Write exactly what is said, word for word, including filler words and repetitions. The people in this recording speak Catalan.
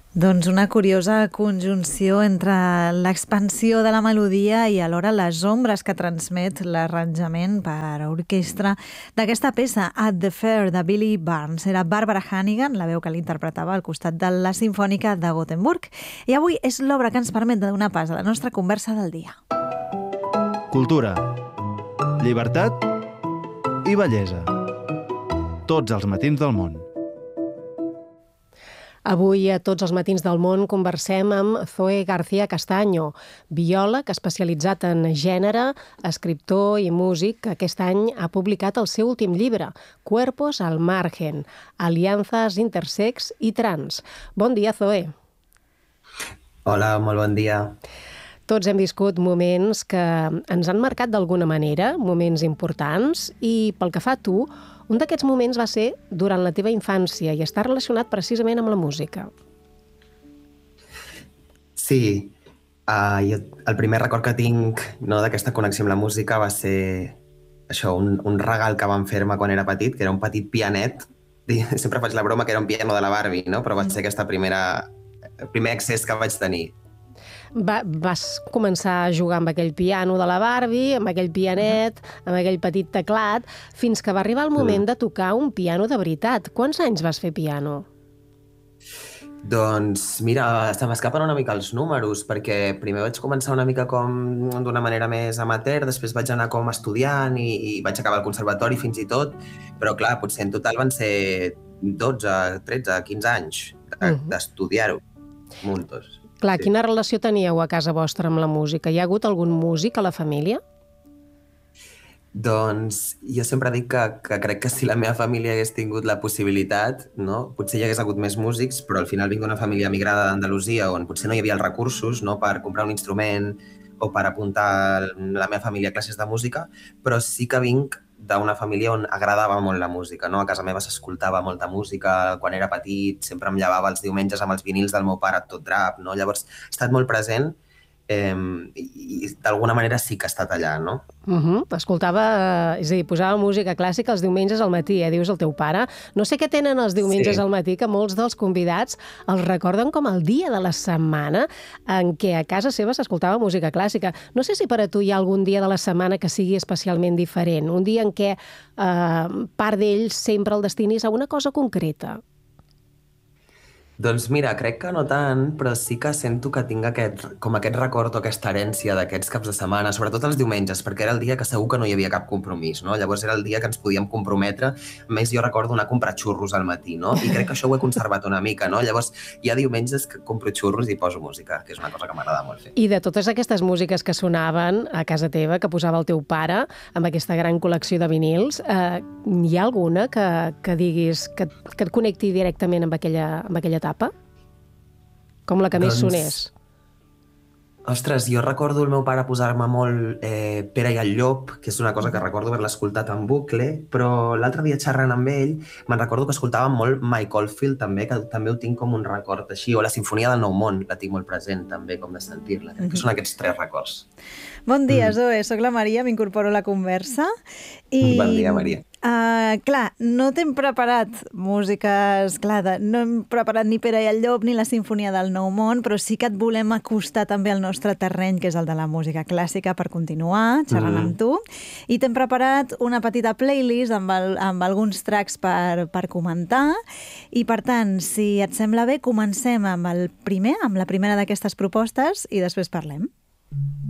Doncs una curiosa conjunció entre l'expansió de la melodia i alhora les ombres que transmet l'arranjament per a orquestra d'aquesta peça, At the Fair, de Billy Barnes. Era Barbara Hannigan, la veu que l'interpretava al costat de la Simfònica de Gothenburg. I avui és l'obra que ens permet de donar pas a la nostra conversa del dia. Cultura, llibertat i bellesa. Tots els matins del món. Avui a Tots els matins del món conversem amb Zoe García Castaño, biòleg especialitzat en gènere, escriptor i músic, que aquest any ha publicat el seu últim llibre, Cuerpos al margen, aliances intersex i trans. Bon dia, Zoe. Hola, molt bon dia. Tots hem viscut moments que ens han marcat d'alguna manera, moments importants, i pel que fa a tu, un d'aquests moments va ser durant la teva infància i està relacionat precisament amb la música. Sí, uh, jo, el primer record que tinc, no, d'aquesta connexió amb la música va ser això, un, un regal que van fer-me quan era petit, que era un petit pianet. Sempre faig la broma que era un piano de la Barbie, no? Però va ser aquesta primera, el primer accés que vaig tenir. Va, vas començar a jugar amb aquell piano de la Barbie, amb aquell pianet, amb aquell petit teclat, fins que va arribar el moment de tocar un piano de veritat. Quants anys vas fer piano? Doncs mira, se m'escapen una mica els números, perquè primer vaig començar una mica com d'una manera més amateur, després vaig anar com estudiant i, i vaig acabar el conservatori fins i tot, però clar, potser en total van ser dotze, tretze, quinze anys d'estudiar-ho, moltos. Clar, quina relació teníeu a casa vostra amb la música? Hi ha hagut algun músic a la família? Doncs jo sempre dic que, que crec que si la meva família hagués tingut la possibilitat, no? Potser hi hagués hagut més músics, però al final vinc d'una família migrada d'Andalusia on potser no hi havia els recursos, no?, per comprar un instrument o per apuntar la meva família a classes de música, però sí que vinc d'una família on agradava molt la música, no? A casa meva s'escoltava molta música, quan era petit sempre em llevava els diumenges amb els vinils del meu pare tot drap, no? Llavors ha estat molt present eh, i, i d'alguna manera sí que ha estat allà, no? Uh-huh. Escoltava, és a dir, posava música clàssica els diumenges al matí, eh? Dius el teu pare. No sé què tenen els diumenges sí. al matí, que molts dels convidats els recorden com el dia de la setmana en què a casa seva s'escoltava música clàssica. No sé si per a tu hi ha algun dia de la setmana que sigui especialment diferent, un dia en què eh, part d'ells sempre el destinis a una cosa concreta. Doncs mira, crec que no tant, però sí que sento que tinc aquest, com aquest record o aquesta herència d'aquests caps de setmana, sobretot els diumenges, perquè era el dia que segur que no hi havia cap compromís, no? Llavors era el dia que ens podíem comprometre. A més, jo recordo anar a comprar xurros al matí, no? I crec que això ho he conservat una mica, no? Llavors hi ha diumenges que compro xurros i poso música, que és una cosa que m'agrada molt fer. I de totes aquestes músiques que sonaven a casa teva, que posava el teu pare, amb aquesta gran col·lecció de vinils, eh, hi ha alguna que, que diguis, que, que et connecti directament amb aquella, amb aquella etapa? Com la que més doncs, sonés? Ostres, jo recordo el meu pare posar-me molt eh, Pere i el Llop, que és una cosa que recordo haver-la escoltat en bucle, però l'altre dia xerrant amb ell me'n recordo que escoltàvem molt Mike Oldfield també, que també ho tinc com un record així, o la Sinfonia del Nou Món, la tinc molt present també, com de sentir-la. Crec que són aquests tres records. Bon dia, Zoe, soc la Maria, m'incorporo a la conversa. I, bon dia, Maria. Uh, clar, no t'hem preparat músiques, clar, de, no hem preparat ni Pere i el Llop ni la Sinfonia del Nou Món, però sí que et volem acostar també al nostre terreny, que és el de la música clàssica, per continuar xerrant mm. amb tu. I t'hem preparat una petita playlist amb, el, amb alguns tracks per, per comentar. I, per tant, si et sembla bé, comencem amb el primer, amb la primera d'aquestes propostes i després parlem.